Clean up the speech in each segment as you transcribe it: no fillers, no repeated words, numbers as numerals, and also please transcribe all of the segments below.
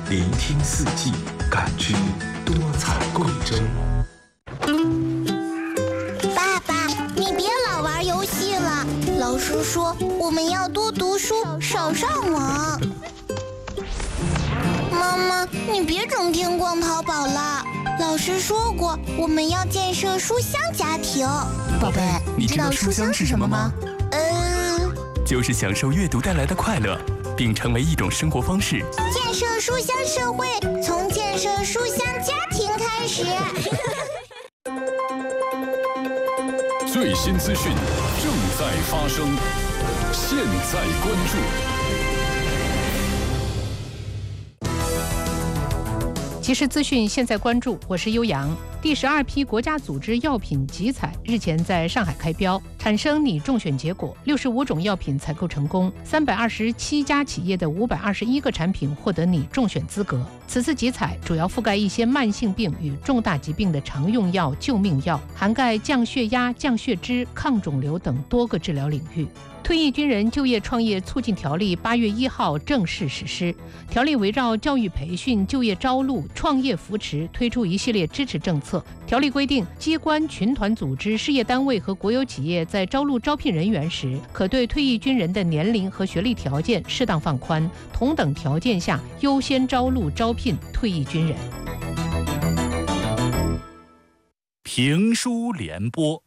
聆听四季，感知多彩贵州。 爸爸，你别老玩游戏了，老师说我们要多读书，少上网。妈妈，你别整天逛淘宝了，老师说过我们要建设书香家庭。 宝贝，你知道书香是什么吗？ 就是享受阅读带来的快乐，并成为一种生活方式。 建设书香社会，从建设书香家庭开始。 最新资讯正在发生，现在关注。 即时资讯，现在关注，我是悠扬。第12批国家组织药品集采日前在上海开标，产生拟中选结果，65种药品采购成功，327家企业的521个产品获得拟中选资格。此次集采主要覆盖一些慢性病与重大疾病的常用药、救命药，涵盖降血压、降血脂、抗肿瘤等多个治疗领域。退役军人就业创业促进条例8月1号正式实施。条例围绕教育培训、就业招录、创业扶持推出一系列支持政策。条例规定，机关、群团组织、事业单位和国有企业在招录招聘人员时，可对退役军人的年龄和学历条件适当放宽，同等条件下优先招录招聘退役军人。 评书联播。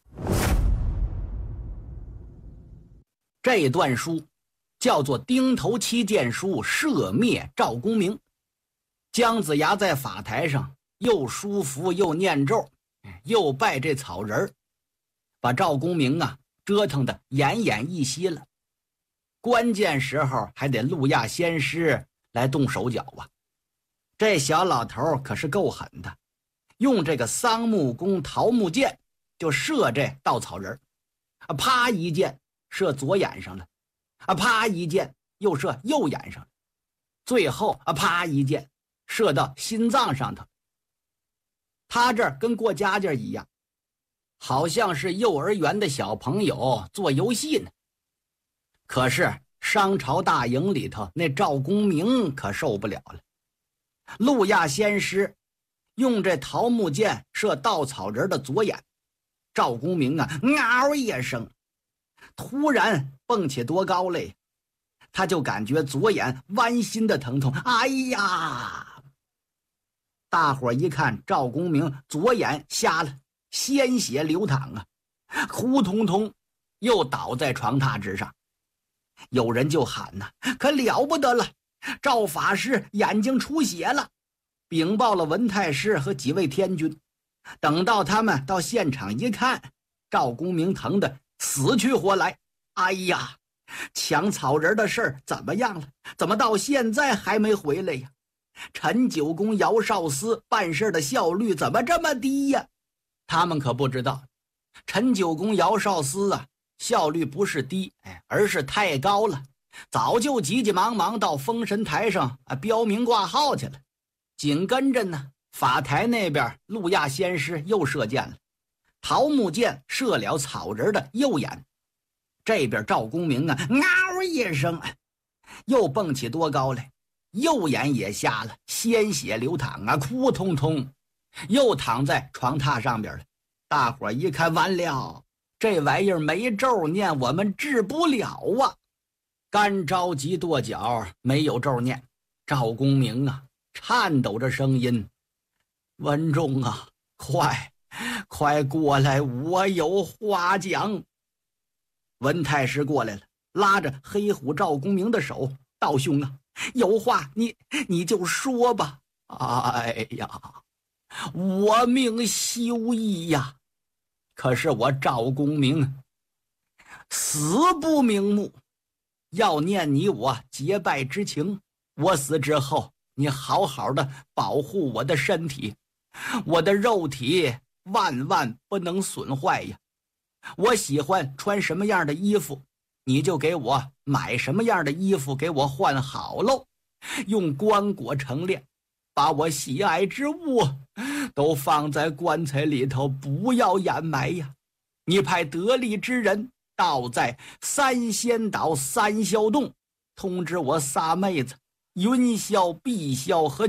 这段书叫做钉头七剑书射灭赵公明。姜子牙在法台上又书符又念咒，又拜这草人，把赵公明折腾得奄奄一息了。关键时候还得陆亚仙师来动手脚啊。这小老头可是够狠的，用这个桑木弓桃木箭就射这稻草人，啪一箭射左眼上了，啪一箭又射右眼上了，最后啪一箭射到心脏上头。他这儿跟过家家一样，好像是幼儿园的小朋友做游戏呢。可是商朝大营里头那赵公明可受不了了。陆亚仙师用这桃木箭射稻草人的左眼，赵公明嗷一声，突然蹦起多高来，他就感觉左眼剜心的疼痛。哎呀！大伙一看赵公明左眼瞎了，鲜血流淌呼通通又倒在床榻之上。有人就喊可了不得了，赵法师眼睛出血了，禀报了文太师和几位天军。等到他们到现场一看，赵公明疼得死去活来。哎呀，抢草人的事儿怎么样了？怎么到现在还没回来呀？陈九公、姚少司办事的效率怎么这么低呀？他们可不知道，陈九公、姚少司效率不是低，而是太高了，早就急急忙忙到封神台上标明挂号去了。紧跟着呢，法台那边陆亚仙师又射箭了，桃木箭射了草人的右眼。这边赵公明嗷一声，又蹦起多高来，右眼也瞎了，鲜血流淌哭通通又躺在床榻上边了。大伙一看，完了，这玩意儿没咒念，我们治不了啊！干着急跺脚，没有咒念。赵公明颤抖着声音：文仲快过来，我有话讲。文太师过来了，拉着黑虎赵公明的手：道兄有话你就说吧。哎呀，我命休矣呀！可是我赵公明死不瞑目，要念你我结拜之情。我死之后，你好好的保护我的身体，我的肉体万万不能损坏呀。我喜欢穿什么样的衣服，你就给我买什么样的衣服给我换好喽，用棺椁成殓，把我喜爱之物都放在棺材里头，不要掩埋呀。你派得力之人到在三仙岛三霄洞，通知我仨妹子云霄、碧霄和